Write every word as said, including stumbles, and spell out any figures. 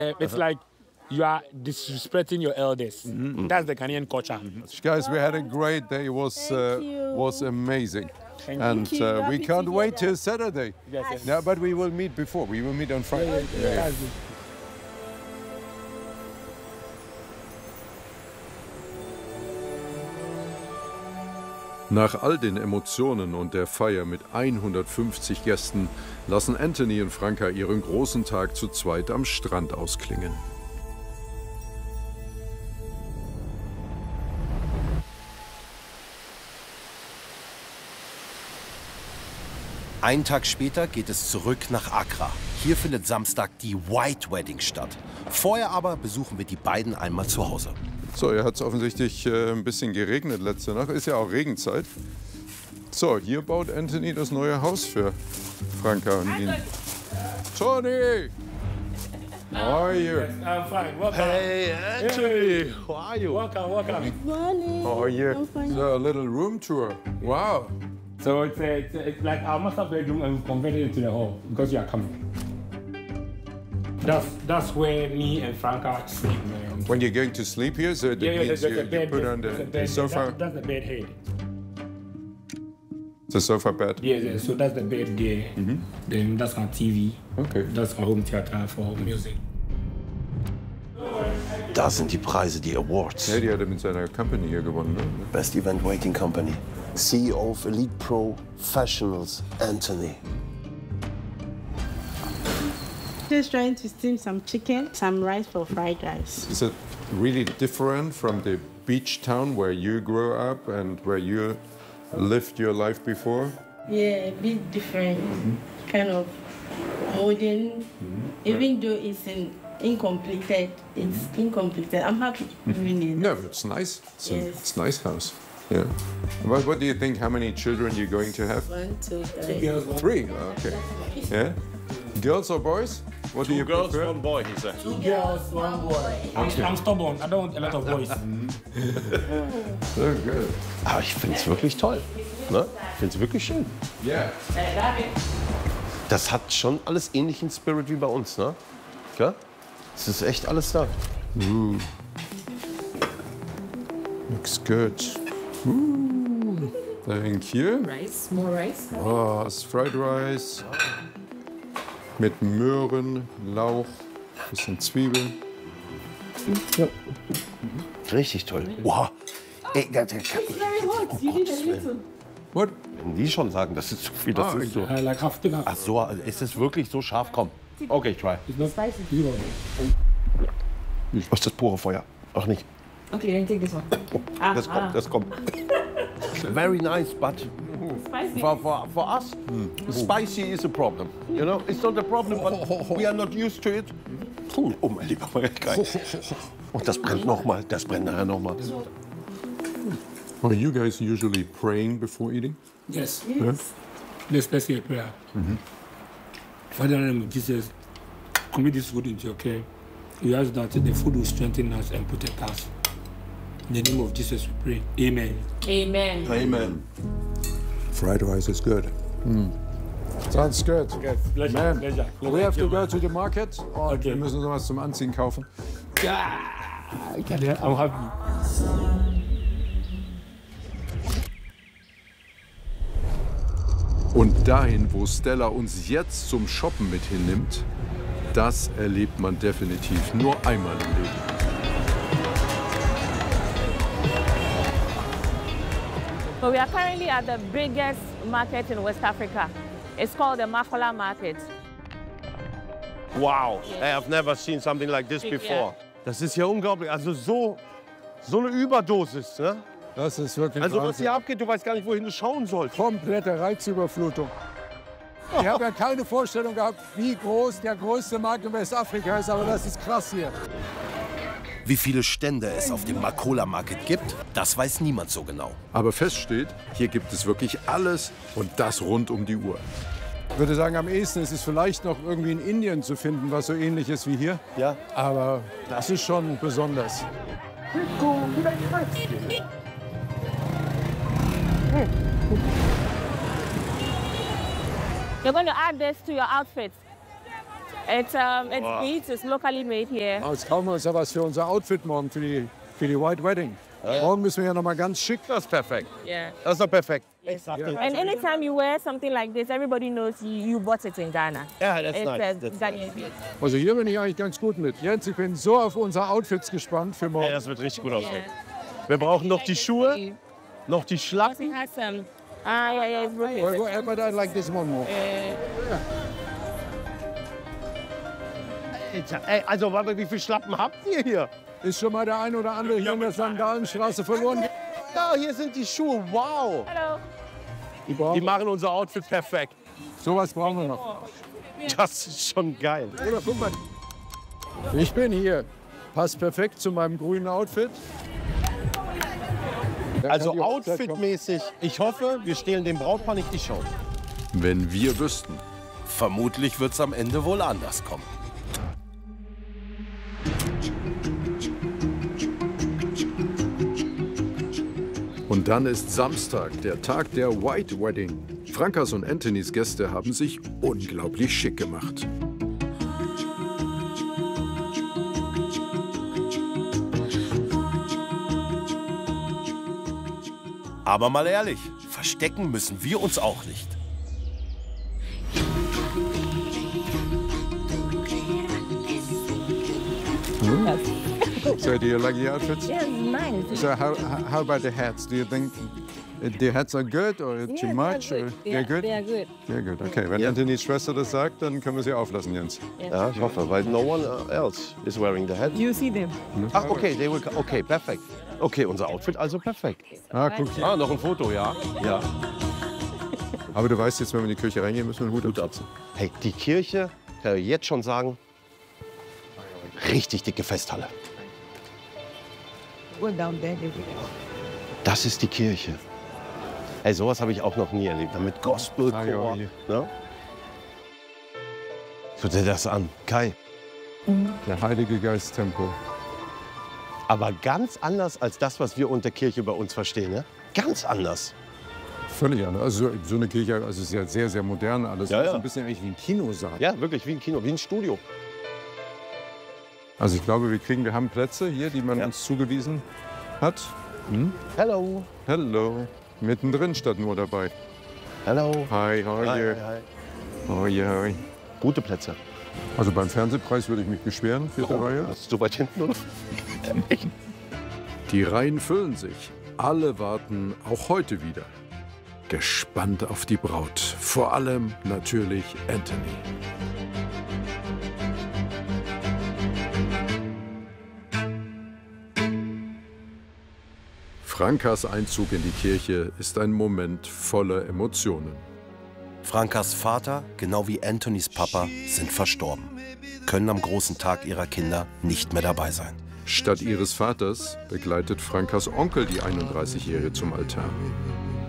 Uh, it's like you are disrespecting your elders. Mm-hmm. That's the Ghanaian culture. Mm-hmm. Guys, we had a great day. It was, uh, was amazing. Thank and uh, we can't wait till Saturday. Yes, yes. No, but we will meet before. We will meet on Friday. Yeah, yeah, yeah. Nach all den Emotionen und der Feier mit hundertfünfzig Gästen lassen Anthony und Franka ihren großen Tag zu zweit am Strand ausklingen. Einen Tag später geht es zurück nach Accra. Hier findet Samstag die White Wedding statt. Vorher aber besuchen wir die beiden einmal zu Hause. So, hier hat es offensichtlich äh, ein bisschen geregnet letzte Nacht. Ist ja auch Regenzeit. So, hier baut Anthony das neue Haus für Franka und ihn. Tony! How are you? Yes, I'm fine. Welcome. Hey, Anthony! How are you? Welcome, welcome. Good morning. How are you? I'm fine. So, a little room tour. Wow. So it's, a, it's, a, it's like our master bedroom and we converted it to the hall because you are coming. That's that's where me and Franka sleep. Man. When you're going to sleep here, so that yeah, yeah, means there's you, a bed, you put there's, on the, there's a the bed, sofa. That, that's the bed head. The sofa bed. Yeah, yeah, so that's the bed there. Mm-hmm. Then that's our T V. Okay. That's our home theater for music. Da sind die Preise, die Awards. Ja, die hat er mit seiner Company hier gewonnen, ne? Best Event Waiting Company. C E O of Elite Professionals, Anthony. Just trying to steam some chicken, some rice for fried rice. Is it really different from the beach town where you grew up and where you lived your life before? Yeah, a bit different. Mm-hmm. Kind of modern. Mm-hmm. Even though it's an incompleted, it's mm-hmm. incompleted. I'm happy living in it. No, it's nice. It's, yes. a, it's a nice house. Yeah. What, what do you think? How many children you're going to have? One, two, three. Three. Okay. Yeah. Girls or boys? What Two do you girls, prefer? one boy, he said. Two girls, one boy. I'm, Okay. I'm stubborn. I don't want a lot of boys. So good. Aber ich finde es wirklich toll. Ne? Ich finde es wirklich schön. Yeah. Das hat schon alles ähnlichen Spirit wie bei uns, ne? Ja? Es ist echt alles da. Ooh. Looks good. Ooh. Thank you. Rice, more rice. Oh, it's fried rice. Mit Möhren, Lauch, bisschen Zwiebeln. Ja. Richtig toll. Wow. Ey, das, das, It's very hot. You need a little. What? wenn die schon sagen, das ist zu viel, das Ah, ist so. I like half the Ach so, ist es wirklich so scharf? Komm. Okay, try. It's not spicy. You know. Das ist das pure Feuer. Ach nicht. Okay, then take this one. Ah, Das ah. kommt, das kommt. Very nice, but Spicy. for, for, for us, spicy is a problem. You know, it's not a problem, but we are not used to it. Oh, mein lieber Geil. Und das brennt noch mal, das brennt nachher noch mal. Are you guys usually praying before eating? Yes. Yes. Let's, let's say a prayer. Mm-hmm. Father, in the name of Jesus, commit this food into your care. We ask that the food will strengthen us and protect us. In the name of Jesus, we pray. Amen. Amen. Amen. Fried rice is good. Mm. Sounds good. Yes, pleasure, Man, pleasure. we have to go to the market. Und Okay. wir müssen noch was zum Anziehen kaufen. Yeah, I'm happy. Und dahin, wo Stella uns jetzt zum Shoppen mit hinnimmt, das erlebt man definitiv nur einmal im Leben. So we are currently at the biggest market in West Africa. It's called the Mafola Market. Wow, I have never seen something like this before. Das ist ja unglaublich. Also so, so eine Überdosis, ne? Das ist wirklich Also was Wahnsinn. hier abgeht, du weißt gar nicht, wohin du schauen sollst. Komplette Reizüberflutung. Ich habe ja keine Vorstellung gehabt, wie groß der größte Markt in Westafrika ist, aber das ist krass hier. Wie viele Stände es auf dem Makola Market gibt, das weiß niemand so genau. Aber fest steht, hier gibt es wirklich alles und das rund um die Uhr. Ich würde sagen, am ehesten ist es vielleicht noch irgendwie in Indien zu finden, was so ähnlich ist wie hier. Ja. Aber das ist schon besonders. You're going to add this to your outfit. It's, um, it's Wow. beads, it's locally made here. Jetzt kaufen wir uns ja was für unser Outfit morgen, für die, für die White Wedding. Morgen müssen wir ja noch mal ganz schick. Das ist perfekt. Yeah. Das ist doch perfekt. Exactly. And anytime you wear something like this, everybody knows you, you bought it in Ghana. Ja, that's It's nice. a That's Ghanaian bead. Also hier bin ich eigentlich ganz gut mit. Jens, ich bin so auf unsere Outfits gespannt für Ja, morgen. das wird richtig gut aussehen. Wir brauchen noch die Schuhe, noch die Schlappen. It has some. Ah, yeah, yeah, it's broken. Well, well, but I like this one more. Ey, also warte, wie viele Schlappen habt ihr hier? Ist schon mal der ein oder andere hier in der Sandalenstraße verloren? Ja, hier sind die Schuhe. Wow. Hello. Die Die brauchen, machen unser Outfit perfekt. sowas brauchen wir noch. Das ist schon geil. Oder guck mal. Ich bin hier. Passt perfekt zu meinem grünen Outfit. Da Also kann die Hochzeit kommen. outfitmäßig, ich hoffe, wir stehlen dem Brautpaar nicht die Show. Wenn wir wüssten. Vermutlich wird es am Ende wohl anders kommen. Und dann ist Samstag, der Tag der White Wedding. Frankas und Anthonys Gäste haben sich unglaublich schick gemacht. Aber mal ehrlich, verstecken müssen wir uns auch nicht. So, do you like the outfits? Yeah, nice. So how, how about the hats? Do you think the hats are good or too Yeah, much? they're Or good. they're Yeah, good? they are good. Sehr gut, okay. Wenn Anthonys Schwester das sagt, dann können wir sie auflassen, Jens. Ja, ich hoffe, weil no one else is wearing the hat. You see them? Ach, okay, they will, okay, perfekt. Okay, unser Outfit also perfekt. Ah, guck. Ah, noch ein Foto, ja? Ja. Aber du weißt jetzt, wenn wir in die Kirche reingehen, müssen wir einen Hut absetzen. Hey, die Kirche, kann ich jetzt schon sagen, richtig dicke Festhalle. Go down there. They will. Das ist die Kirche. Hey, sowas habe ich auch noch nie erlebt. Mit Gospelchor. Ah, ja, Ne? ja. Guck dir das an, Kai. Der Heilige Geist Tempel. Aber ganz anders als das, was wir unter Kirche bei uns verstehen. Ne? Ganz anders. Völlig anders. Also so eine Kirche, also es ist ja sehr, sehr modern alles. Ja, Das ist ja. ein bisschen eigentlich wie ein Kinosaal. Ja, wirklich wie ein Kino, wie ein Studio. Also ich glaube, wir kriegen, wir haben Plätze hier, die man Ja. uns zugewiesen hat. Hello. Hello. Mittendrin statt nur dabei. Hello. Hi, how are Hi, you? hi. Oh yeah, hi. Gute Plätze. Also beim Fernsehpreis würde ich mich beschweren, vierte Reihe. Hast du weit hinten, oder? Die Reihen füllen sich. Alle warten auch heute wieder. Gespannt auf die Braut. Vor allem natürlich Anthony. Frankas Einzug in die Kirche ist ein Moment voller Emotionen. Frankas Vater, genau wie Anthonys Papa, sind verstorben. Können am großen Tag ihrer Kinder nicht mehr dabei sein. Statt ihres Vaters begleitet Frankas Onkel die einunddreißigjährige zum Altar.